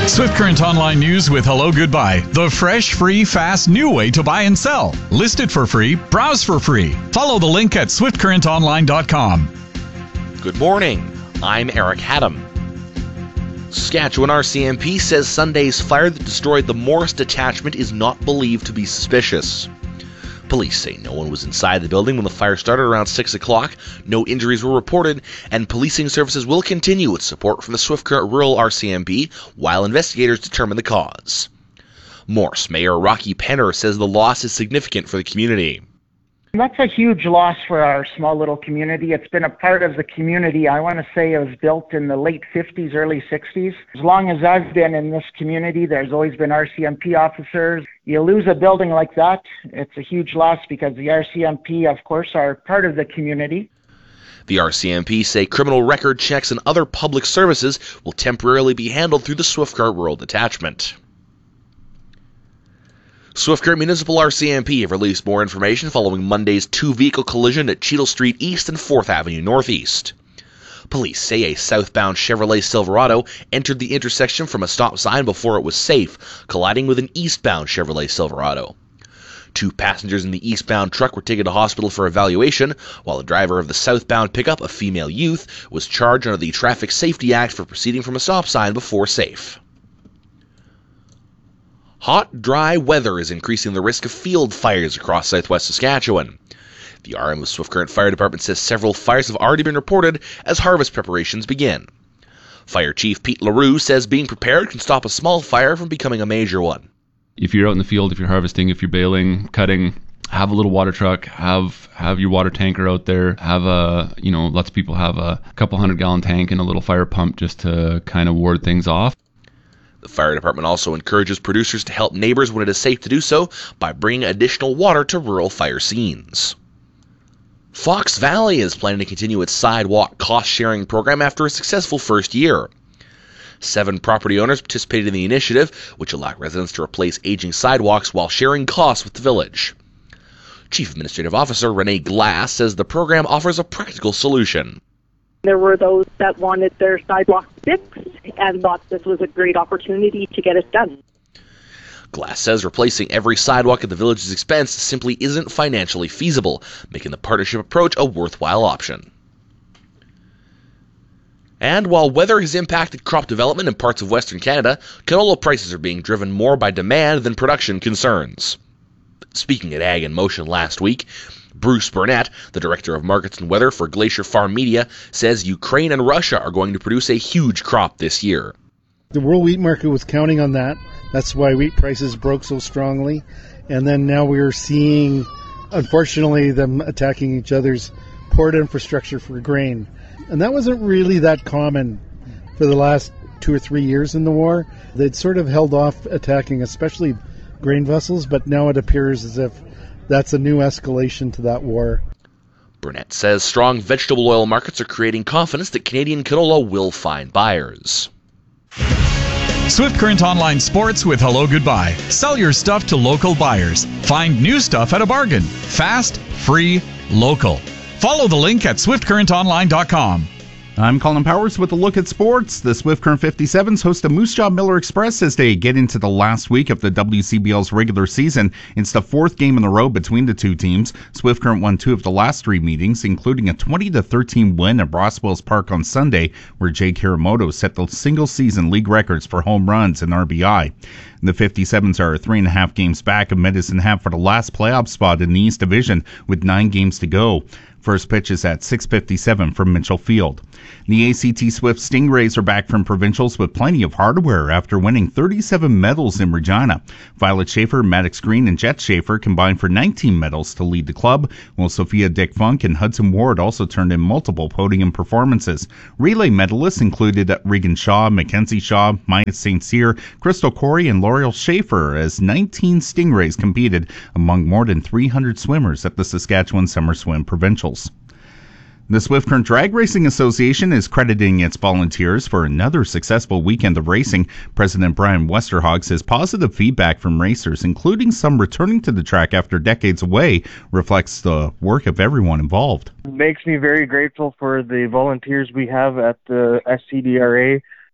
Swift Current Online News with Hello Goodbye. The fresh, free, fast, new way to buy and sell. List it for free. Browse for free. Follow the link at swiftcurrentonline.com. Good morning. I'm Eric Haddam. Saskatchewan RCMP says Sunday's fire that destroyed the Morris detachment is not believed to be suspicious. Police say no one was inside the building when the fire started around 6 o'clock, no injuries were reported, and policing services will continue with support from the Swift Current Rural RCMP while investigators determine the cause. Morris Mayor Rocky Penner says the loss is significant for the community. That's a huge loss for our small little community. It's been a part of the community. I want to say it was built in the late 50s, early 60s. As long as I've been in this community, there's always been RCMP officers. You lose a building like that, it's a huge loss because the RCMP, of course, are part of the community. The RCMP say criminal record checks and other public services will temporarily be handled through the Swift Current Rural Detachment. Swift Current Municipal RCMP have released more information following Monday's two-vehicle collision at Cheadle Street East and 4th Avenue Northeast. Police say a southbound Chevrolet Silverado entered the intersection from a stop sign before it was safe, colliding with an eastbound Chevrolet Silverado. 2 passengers in the eastbound truck were taken to hospital for evaluation, while the driver of the southbound pickup, a female youth, was charged under the Traffic Safety Act for proceeding from a stop sign before safe. Hot, dry weather is increasing the risk of field fires across southwest Saskatchewan. The RM of Swift Current Fire Department says several fires have already been reported as harvest preparations begin. Fire Chief Pete LaRue says being prepared can stop a small fire from becoming a major one. If you're out in the field, if you're harvesting, if you're baling, cutting, have a little water truck, have your water tanker out there, lots of people have a couple 100-gallon tank and a little fire pump just to kind of ward things off. The fire department also encourages producers to help neighbors when it is safe to do so by bringing additional water to rural fire scenes. Fox Valley is planning to continue its sidewalk cost-sharing program after a successful first year. 7 property owners participated in the initiative, which allowed residents to replace aging sidewalks while sharing costs with the village. Chief Administrative Officer Renee Glass says the program offers a practical solution. There were those that wanted their sidewalk fixed and thought this was a great opportunity to get it done. Glass says replacing every sidewalk at the village's expense simply isn't financially feasible, making the partnership approach a worthwhile option. And while weather has impacted crop development in parts of Western Canada, canola prices are being driven more by demand than production concerns. Speaking at Ag in Motion last week, Bruce Burnett, the director of markets and weather for Glacier Farm Media, says Ukraine and Russia are going to produce a huge crop this year. The world wheat market was counting on that. That's why wheat prices broke so strongly. And then now we're seeing, unfortunately, them attacking each other's port infrastructure for grain. And that wasn't really that common for the last 2 or 3 years in the war. They'd sort of held off attacking, especially grain vessels, but now it appears as if that's a new escalation to that war. Burnett says strong vegetable oil markets are creating confidence that Canadian canola will find buyers. Swift Current Online Sports with Hello Goodbye. Sell your stuff to local buyers. Find new stuff at a bargain. Fast, free, local. Follow the link at swiftcurrentonline.com. I'm Colin Powers with a look at sports. The Swift Current 57s host a Moose Jaw Miller Express as they get into the last week of the WCBL's regular season. It's the 4th game in a row between the two teams. Swift Current won 2 of the last 3 meetings, including a 20-13 win at Roswells Park on Sunday, where Jay Kiramoto set the single-season league records for home runs and RBI. The 57s are 3.5 games back of Medicine Hat for the last playoff spot in the East Division with 9 games to go. First pitch is at 6:57 from Mitchell Field. The ACT Swift Stingrays are back from provincials with plenty of hardware after winning 37 medals in Regina. Violet Schaefer, Maddox Green, and Jet Schaefer combined for 19 medals to lead the club, while Sophia Dick Funk and Hudson Ward also turned in multiple podium performances. Relay medalists included Regan Shaw, Mackenzie Shaw, Maya St. Cyr, Crystal Corey, and L'Oreal Schaefer as 19 Stingrays competed among more than 300 swimmers at the Saskatchewan Summer Swim Provincials. The Swift Current Drag Racing Association is crediting its volunteers for another successful weekend of racing. President Brian Westerhog says positive feedback from racers, including some returning to the track after decades away, reflects the work of everyone involved. It makes me very grateful for the volunteers we have at the SCDRA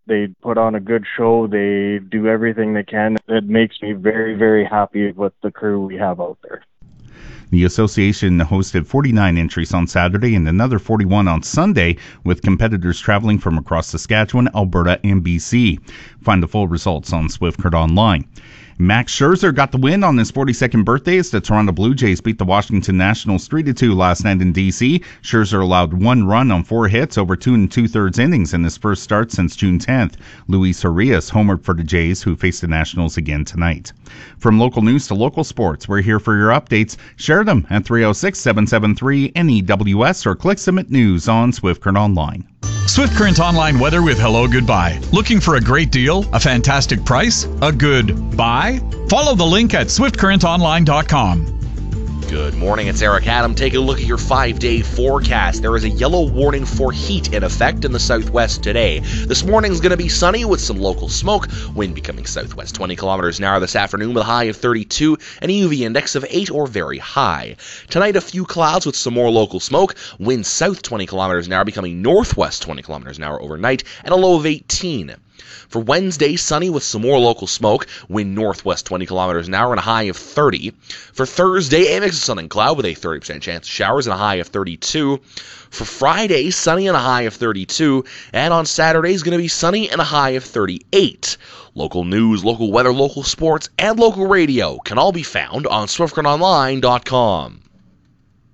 They put on a good show. They do everything they can. It makes me very, very happy with the crew we have out there. The association hosted 49 entries on Saturday and another 41 on Sunday, with competitors traveling from across Saskatchewan, Alberta, and BC. Find the full results on Swift Current Online. Max Scherzer got the win on his 42nd birthday as the Toronto Blue Jays beat the Washington Nationals 3-2 last night in D.C. Scherzer allowed 1 run on 4 hits over 2 2/3 innings in his first start since June 10th. Luis Urias homered for the Jays, who face the Nationals again tonight. From local news to local sports, we're here for your updates. Share them at 306-773-NEWS or click Submit News on Swift Current Online. Swift Current Online weather with Hello Goodbye. Looking for a great deal, a fantastic price, a good buy? Follow the link at swiftcurrentonline.com. Good morning, it's Eric Adam. Take a look at your 5-day forecast. There is a yellow warning for heat in effect in the southwest today. This morning is going to be sunny with some local smoke, wind becoming southwest 20 kilometers an hour this afternoon with a high of 32 and a UV index of 8 or very high. Tonight, a few clouds with some more local smoke, wind south 20 kilometers an hour becoming northwest 20 kilometers an hour overnight, and a low of 18. For Wednesday, sunny with some more local smoke, wind northwest 20 kilometers an hour and a high of 30. For Thursday, a mix of sun and cloud with a 30% chance of showers and a high of 32. For Friday, sunny and a high of 32. And on Saturday is going to be sunny and a high of 38. Local news, local weather, local sports, and local radio can all be found on SwiftCurrentOnline.com.